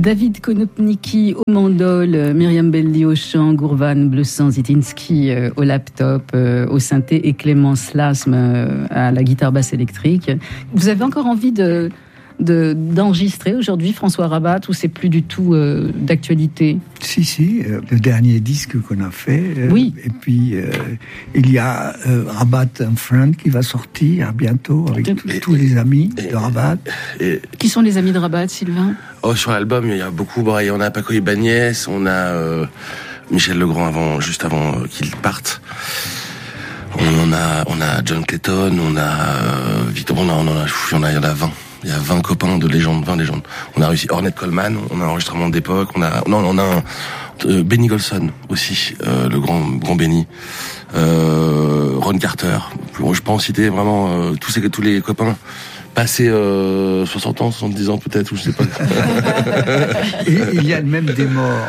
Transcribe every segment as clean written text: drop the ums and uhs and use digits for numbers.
David Konopnicki au mandol, Myriam Belli au chant, Gourvan Bleusan Zitinsky au laptop, au synthé et Clémence Lasme à la guitare basse électrique. Vous avez encore envie d'enregistrer aujourd'hui François Rabat, ou c'est plus du tout d'actualité? Si, le dernier disque qu'on a fait. Oui. Et puis, il y a Rabat and Friend qui va sortir bientôt avec tous les amis de Rabat. Qui sont les amis de Rabat, Sylvain? Sur l'album, il y a beaucoup. On a Paco Ibáñez, on a Michel Legrand juste avant qu'il parte. On a John Clayton, on a Victor, il y en a 20. Il y a 20 copains de légende, 20 légendes. On a réussi Ornette Coleman, on a un enregistrement d'époque, on a Benny Golson aussi, le grand Benny, Ron Carter. Je peux en citer vraiment tous les copains passés 60 ans, 70 ans peut-être, ou je sais pas. Et il y a même des morts.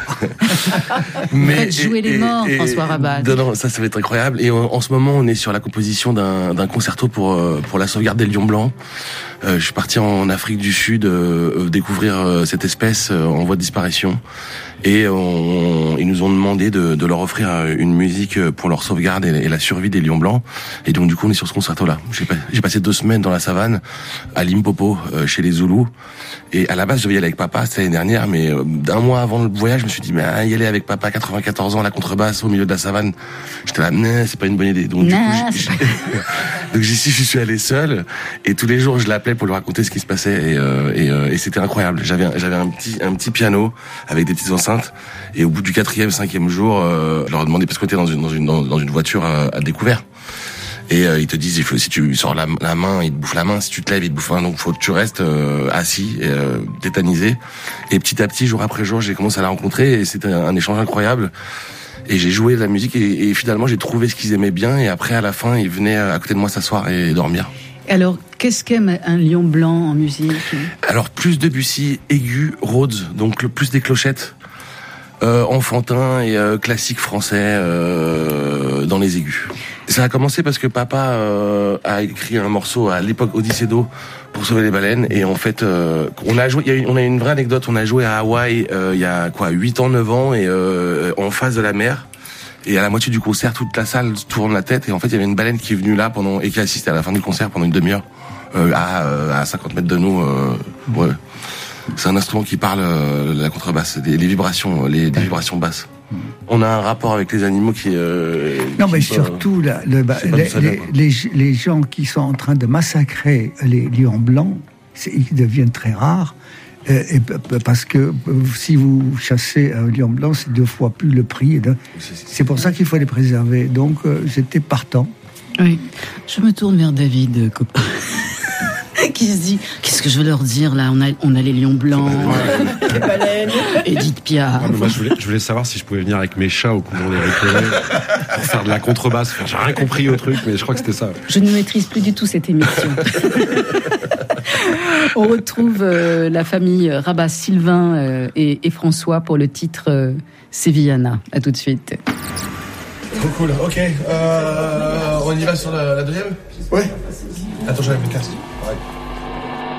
Faites jouer les morts, François Rabat. Non, ça va être incroyable. Et en ce moment, on est sur la composition d'un concerto pour la sauvegarde des lions blancs. Je suis parti en Afrique du Sud découvrir cette espèce en voie de disparition, et ils nous ont demandé de leur offrir une musique pour leur sauvegarde et la survie des lions blancs. Et donc du coup on est sur ce concerto-là. J'ai passé 2 semaines dans la savane à Limpopo chez les Zoulous, et à la base je devais y aller avec papa, c'était l'année dernière, mais un mois avant le voyage je me suis dit y aller avec papa, 94 ans, à la contrebasse au milieu de la savane, j'étais là, c'est pas une bonne idée. Donc du coup donc je suis allé seul, et tous les jours je l'appelais pour lui raconter ce qui se passait, et c'était incroyable. J'avais un petit piano avec des petites enceintes, et au bout du 4e, 5e jour, je leur ai demandé, parce qu'on était dans une voiture à découvert, et ils te disent, si tu sors la main, ils te bouffent la main, si tu te lèves, ils te bouffent la main, donc faut que tu restes assis, tétanisé. Et petit à petit, jour après jour, j'ai commencé à la rencontrer, et c'était un échange incroyable. Et j'ai joué de la musique, et finalement j'ai trouvé ce qu'ils aimaient bien, et après à la fin ils venaient à côté de moi s'asseoir et dormir. Alors, qu'est-ce qu'aime un lion blanc en musique? Alors, plus Debussy, aigu, Rhodes, donc plus des clochettes, enfantin et classique français dans les aigus. Ça a commencé parce que papa a écrit un morceau à l'époque Odyssée d'eau pour sauver les baleines, et en fait on a une vraie anecdote, on a joué à Hawaï il y a 8 ans, 9 ans, et en face de la mer. Et à la moitié du concert, toute la salle tourne la tête, et en fait, il y avait une baleine qui est venue là et qui a assisté à la fin du concert pendant une demi-heure, à 50 mètres de nous. Ouais. C'est un instrument qui parle la contrebasse, les vibrations, des vibrations basses. On a un rapport avec les animaux qui non, mais surtout les gens qui sont en train de massacrer les lions blancs, ils deviennent très rares. Parce que si vous chassez un lion blanc, c'est 2 fois plus le prix. C'est pour ça qu'il faut les préserver. Donc, j'étais partant. Oui. Je me tourne vers David, copain, qui se dit, qu'est-ce que je veux leur dire là? On a les lions blancs, les baleines, Edith Piaf. Non, moi, je voulais savoir si je pouvais venir avec mes chats au couvent des Récollets pour faire de la contrebasse. J'ai rien compris au truc, mais je crois que c'était ça. Je ne maîtrise plus du tout cette émission. On retrouve la famille Rabat, Sylvain et François pour le titre Sevillana. À tout de suite. Trop cool, ok. On y va sur la deuxième? Ouais. Attends, j'enlève le casque. Ouais.